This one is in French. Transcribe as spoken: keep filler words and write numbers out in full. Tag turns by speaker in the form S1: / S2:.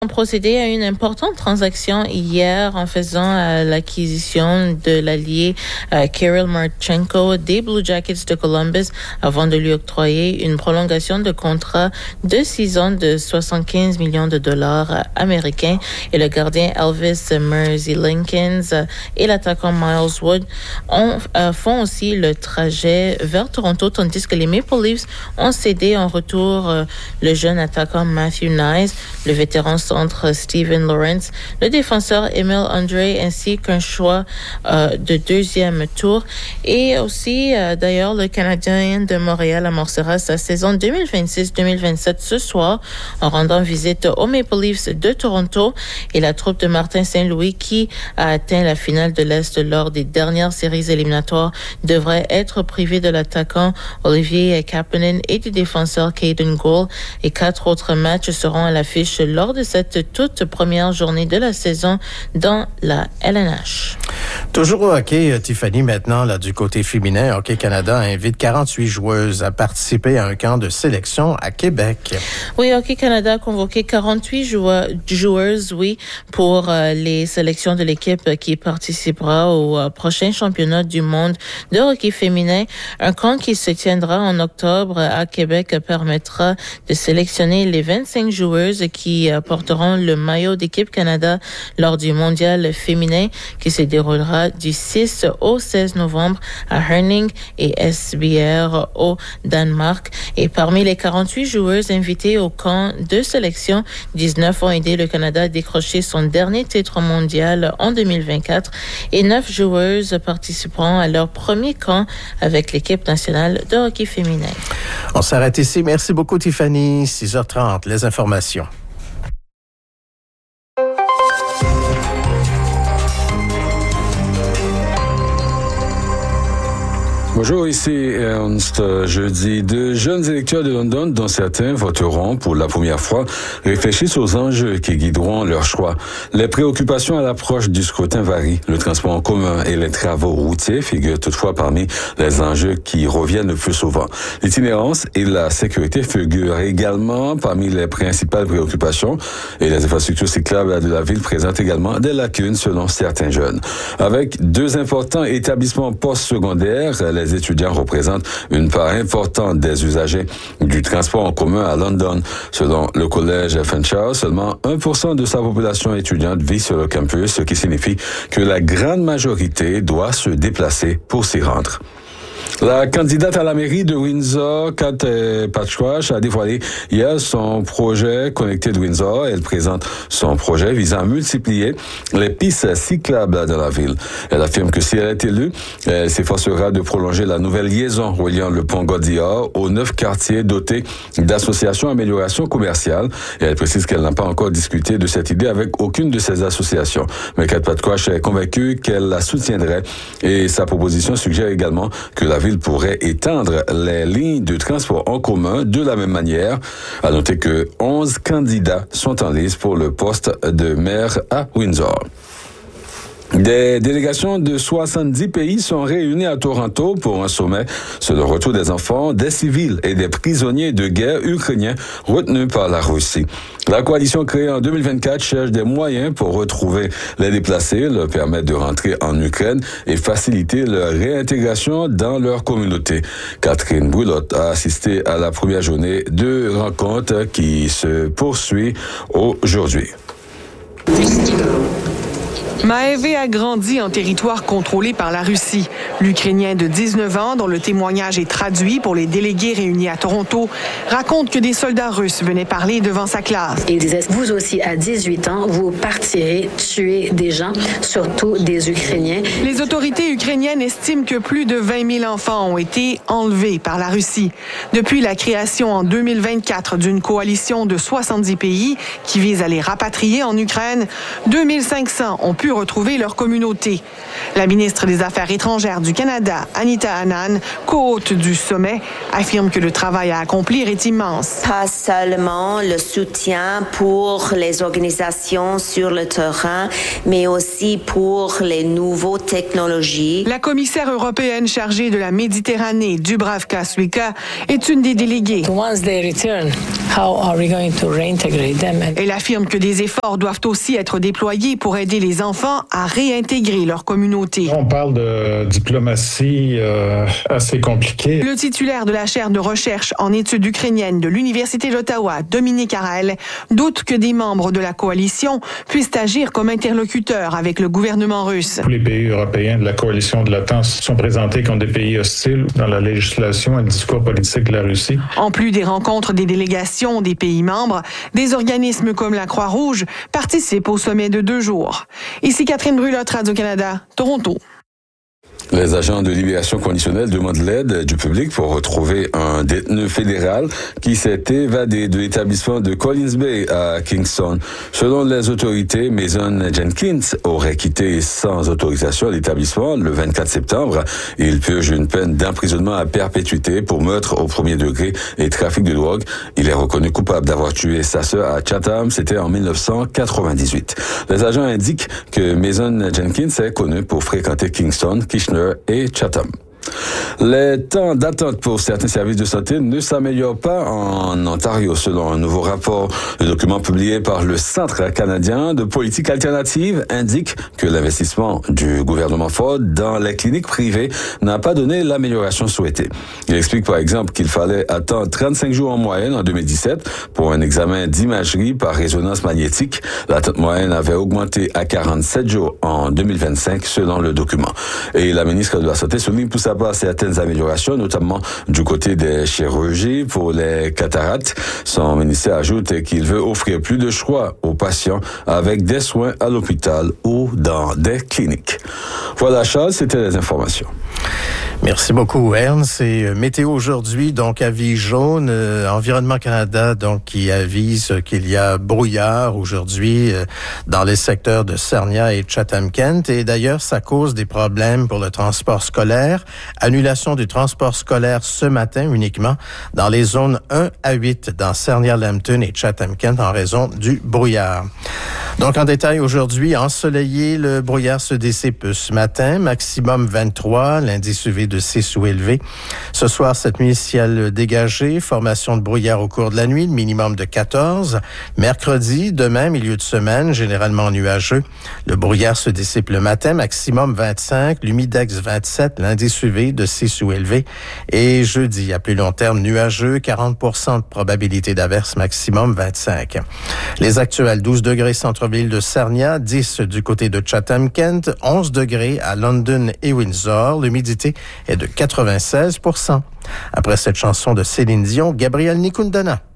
S1: ont procédé à une importante transaction hier en faisant euh, l'acquisition de l'allié euh, Kirill Marchenko des Blue Jackets de Columbus avant de lui octroyer une prolongation de contrat de six ans de soixante-quinze millions de dollars américains. Et le gardien Elvis Merzlikins et l'attaquant Miles Wood ont, euh, font aussi le trajet vers Toronto, tandis que les Maple Leafs ont cédé en retour euh, le jeune attaquant Matthew Knies, le vétéran entre Steven Lawrence, le défenseur Emil Andre, ainsi qu'un choix euh, de deuxième tour. Et aussi, euh, d'ailleurs, le Canadien de Montréal amorcera sa saison deux mille vingt-six deux mille vingt-sept ce soir en rendant visite aux Maple Leafs de Toronto et la troupe de Martin Saint-Louis qui a atteint la finale de l'Est lors des dernières séries éliminatoires devrait être privée de l'attaquant Olivier Kapanen et du défenseur Caden Gould. Et quatre autres matchs seront à l'affiche lors de cette cette toute première journée de la saison dans la L N H.
S2: Toujours au hockey, Tiffany, maintenant, là, du côté féminin, Hockey Canada invite quarante-huit joueuses à participer à un camp de sélection à Québec.
S1: Oui, Hockey Canada a convoqué quarante-huit joueurs, joueuses, oui, pour euh, les sélections de l'équipe qui participera au euh, prochain championnat du monde de hockey féminin. Un camp qui se tiendra en octobre à Québec permettra de sélectionner les vingt-cinq joueuses qui euh, porteront le maillot d'équipe Canada lors du mondial féminin qui se déroulera du six au seize novembre à Herning et Esbjerg au Danemark. Et parmi les quarante-huit joueuses invitées au camp de sélection, dix-neuf ont aidé le Canada à décrocher son dernier titre mondial en deux mille vingt-quatre et neuf joueuses participeront à leur premier camp avec l'équipe nationale de hockey féminin.
S2: On s'arrête ici. Merci beaucoup, Tiffany. six heures trente, les informations.
S3: Bonjour, ici Ernst. Jeudi, de jeunes électeurs de London, dont certains voteront pour la première fois, réfléchissent aux enjeux qui guideront leur choix. Les préoccupations à l'approche du scrutin varient. Le transport en commun et les travaux routiers figurent toutefois parmi les enjeux qui reviennent le plus souvent. L'itinérance et la sécurité figurent également parmi les principales préoccupations et les infrastructures cyclables de la ville présentent également des lacunes selon certains jeunes. Avec deux importants établissements postsecondaires, les étudiants représentent une part importante des usagers du transport en commun à London. Selon le collège Fanshawe, seulement un pour cent de sa population étudiante vit sur le campus, ce qui signifie que la grande majorité doit se déplacer pour s'y rendre. La candidate à la mairie de Windsor, Kat Patchwash, a dévoilé hier son projet Connected Windsor. Elle présente son projet visant à multiplier les pistes cyclables dans la ville. Elle affirme que si elle est élue, elle s'efforcera de prolonger la nouvelle liaison reliant le pont Gaudiard aux neuf quartiers dotés d'associations d'amélioration commerciale. Et elle précise qu'elle n'a pas encore discuté de cette idée avec aucune de ces associations. Mais Kat Patchwash est convaincue qu'elle la soutiendrait et sa proposition suggère également que la ville pourrait étendre les lignes de transport en commun de la même manière. À noter que onze candidats sont en lice pour le poste de maire à Windsor. Des délégations de soixante-dix pays sont réunies à Toronto pour un sommet sur le retour des enfants, des civils et des prisonniers de guerre ukrainiens retenus par la Russie. La coalition créée en deux mille vingt-quatre cherche des moyens pour retrouver les déplacés, leur permettre de rentrer en Ukraine et faciliter leur réintégration dans leur communauté. Catherine Boulotte a assisté à la première journée de rencontre qui se poursuit aujourd'hui.
S4: Maëvé a grandi en territoire contrôlé par la Russie. L'Ukrainien de dix-neuf ans, dont le témoignage est traduit pour les délégués réunis à Toronto, raconte que des soldats russes venaient parler devant sa classe.
S5: Il disait, vous aussi, à dix-huit ans, vous partirez tuer des gens, surtout des Ukrainiens.
S4: Les autorités ukrainiennes estiment que plus de vingt mille enfants ont été enlevés par la Russie. Depuis la création en deux mille vingt-quatre d'une coalition de soixante-dix pays qui vise à les rapatrier en Ukraine, deux mille cinq cents ont pu pu retrouver leur communauté. La ministre des Affaires étrangères du Canada, Anita Anand, co-hôte du sommet, affirme que le travail à accomplir est immense.
S6: Pas seulement le soutien pour les organisations sur le terrain, mais aussi pour les nouvelles technologies.
S4: La commissaire européenne chargée de la Méditerranée, Dubravka Šuica, est une des déléguées.
S7: Once they return, how are we going to reintegrate them?
S4: Elle affirme que des efforts doivent aussi être déployés pour aider les enfants à réintégrer leur communauté.
S8: On parle de diplomatie euh, assez compliquée.
S4: Le titulaire de la chaire de recherche en études ukrainiennes de l'Université d'Ottawa, Dominique Araël, doute que des membres de la coalition puissent agir comme interlocuteurs avec le gouvernement russe.
S8: Tous les pays européens de la coalition de l'OTAN sont présentés comme des pays hostiles dans la législation et le discours politique de la Russie.
S4: En plus des rencontres des délégations des pays membres, des organismes comme la Croix-Rouge participent au sommet de deux jours. Ici Catherine Brulotte, Radio-Canada, Toronto.
S3: Les agents de libération conditionnelle demandent l'aide du public pour retrouver un détenu fédéral qui s'est évadé de l'établissement de Collins Bay à Kingston. Selon les autorités, Mason Jenkins aurait quitté sans autorisation l'établissement le vingt-quatre septembre. Il purge une peine d'emprisonnement à perpétuité pour meurtre au premier degré et trafic de drogue. Il est reconnu coupable d'avoir tué sa sœur à Chatham. C'était en dix-neuf cent quatre-vingt-dix-huit. Les agents indiquent que Mason Jenkins est connu pour fréquenter Kingston, Kitchener et Chatham. Les temps d'attente pour certains services de santé ne s'améliorent pas en Ontario, selon un nouveau rapport. Le document publié par le Centre canadien de politique alternative indique que l'investissement du gouvernement Ford dans les cliniques privées n'a pas donné l'amélioration souhaitée. Il explique par exemple qu'il fallait attendre trente-cinq jours en moyenne en deux mille dix-sept pour un examen d'imagerie par résonance magnétique. L'attente moyenne avait augmenté à quarante-sept jours en deux mille vingt-cinq, selon le document. Et la ministre de la Santé souligne pour sa part certaines améliorations, notamment du côté des chirurgies pour les cataractes. Son ministère ajoute qu'il veut offrir plus de choix aux patients avec des soins à l'hôpital ou dans des cliniques. Voilà, Charles, c'était les informations.
S2: Merci beaucoup, Ernst. Et euh, météo aujourd'hui, donc avis jaune. Euh, Environnement Canada, donc qui avise qu'il y a brouillard aujourd'hui euh, dans les secteurs de Sarnia et Chatham-Kent. Et d'ailleurs, ça cause des problèmes pour le transport scolaire. Annulation du transport scolaire ce matin uniquement dans les zones un à huit dans Sarnia-Lambton et Chatham-Kent en raison du brouillard. Donc en détail aujourd'hui, ensoleillé, le brouillard se dissipe ce matin, maximum vingt-trois, l'indice U V de six ou élevé. Ce soir, cette nuit, ciel dégagé, formation de brouillard au cours de la nuit, le minimum de quatorze. Mercredi, demain, milieu de semaine, généralement nuageux. Le brouillard se dissipe le matin, maximum vingt-cinq, l'humidex vingt-sept, l'indice U V de six ou élevé. Et jeudi, à plus long terme, nuageux, quarante pour cent de probabilité d'averse, maximum vingt-cinq. Les actuels, douze degrés centre-ville de Sarnia, dix du côté de Chatham-Kent, onze degrés à London et Windsor. L'humidité est de quatre-vingt-seize pour cent. Après cette chanson de Céline Dion, Gabriel Nikundana.